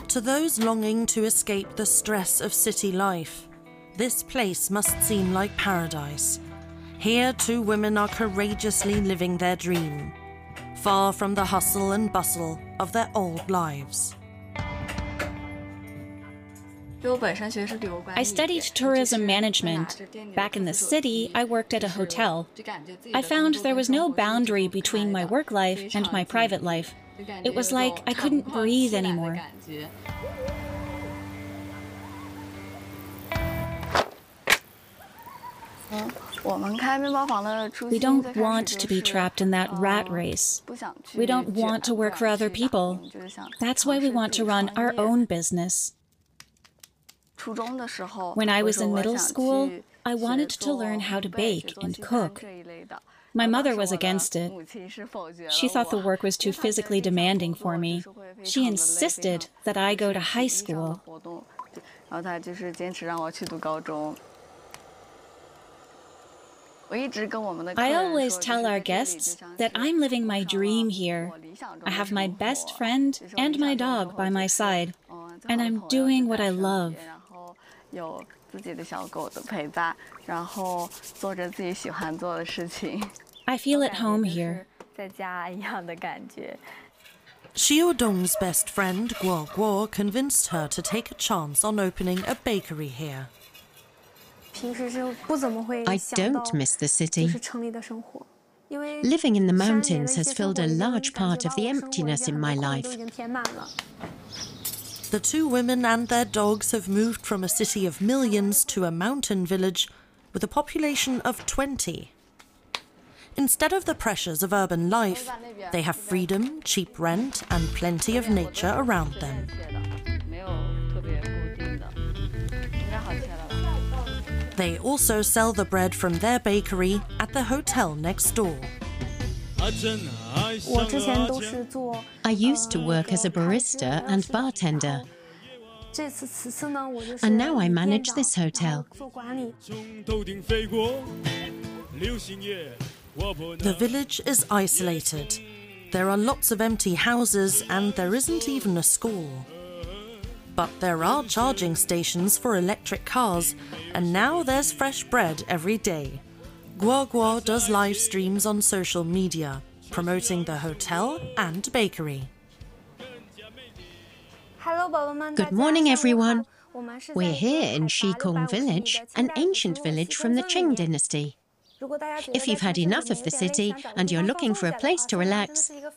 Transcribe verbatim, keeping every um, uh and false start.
To those longing to escape the stress of city life, this place must seem like paradise. Here, two women are courageously living their dream, far from the hustle and bustle of their old lives. I studied tourism management. Back in the city, I worked at a hotel. I found there was no boundary between my work life and my private life. It was like I couldn't breathe anymore. We don't want to be trapped in that rat race. We don't want to work for other people. That's why we want to run our own business. When I was in middle school, I wanted to learn how to bake and cook. My mother was against it. She thought the work was too physically demanding for me. She insisted that I go to high school. I always tell our guests that I'm living my dream here. I have my best friend and my dog by my side, and I'm doing what I love. I feel at home here. Xiaodong's best friend, Guo Guo, convinced her to take a chance on opening a bakery here. I don't miss the city. Living in the mountains has filled a large part of the emptiness in my life. The two women and their dogs have moved from a city of millions to a mountain village with a population of twenty. Instead of the pressures of urban life, they have freedom, cheap rent, and plenty of nature around them. They also sell the bread from their bakery at the hotel next door. I used to work as a barista and bartender, and now I manage this hotel. The village is isolated. There are lots of empty houses and there isn't even a school. But there are charging stations for electric cars, and now there's fresh bread every day. Guo Guo does live streams on social media, promoting the hotel and bakery. Good morning, everyone. We're here in Shikong Village, an ancient village from the Qing dynasty. If you've had enough of the city and you're looking for a place to relax,